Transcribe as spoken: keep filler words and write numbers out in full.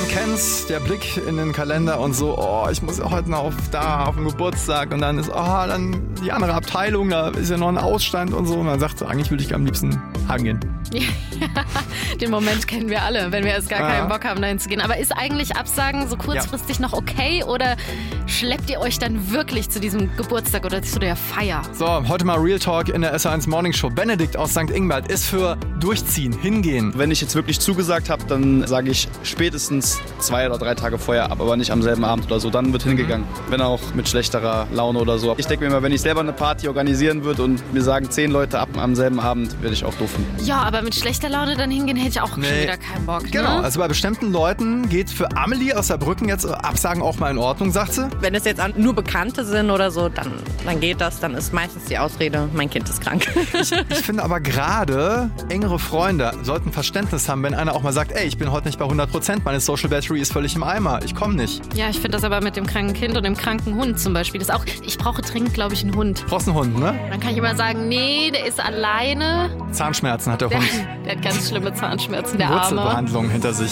man kennt's, der Blick in den Kalender und so, oh, ich muss ja heute noch auf, da auf den Geburtstag und dann ist, oh, dann die andere Abteilung, da ist ja noch ein Ausstand und so und man sagt so, eigentlich würde ich am liebsten hangehen. Ja, den Moment kennen wir alle, wenn wir jetzt gar keinen Bock haben, dahin zu gehen. Aber ist eigentlich Absagen so kurzfristig ja. noch okay oder schleppt ihr euch dann wirklich zu diesem Geburtstag oder zu der Feier? So, heute mal Real Talk in der S eins Morning Show. Benedikt aus Sankt Ingbert ist für Durchziehen, hingehen. Wenn ich jetzt wirklich zugesagt habe, dann sage ich spätestens zwei oder drei Tage vorher ab, aber nicht am selben Abend oder so. Dann wird mhm. hingegangen, wenn auch mit schlechterer Laune oder so. Ich denke mir immer, wenn ich selber eine Party organisieren würde und mir sagen zehn Leute ab am selben Abend, werde ich auch doof finden. Ja, aber mit schlechter Laune dann hingehen, hätte ich auch nee. schon wieder keinen Bock. Genau, ne? Also bei bestimmten Leuten geht für Amelie aus Saarbrücken jetzt Absagen auch mal in Ordnung, sagt sie. Wenn es jetzt nur Bekannte sind oder so, dann, dann geht das. Dann ist meistens die Ausrede, mein Kind ist krank. Ich, ich finde aber gerade engere Freunde sollten Verständnis haben, wenn einer auch mal sagt, ey, ich bin heute nicht bei hundert Prozent, meine Social Battery ist völlig im Eimer, ich komme nicht. Ja, ich finde das aber mit dem kranken Kind und dem kranken Hund zum Beispiel. Das auch, ich brauche dringend, glaube ich, einen Hund. Du brauchst einen Hund, ne? Dann kann ich immer sagen, nee, der ist alleine. Zahnschmerzen hat der, der Hund. Der hat ganz schlimme Zahnschmerzen, der Arme. Wurzelbehandlung hinter sich.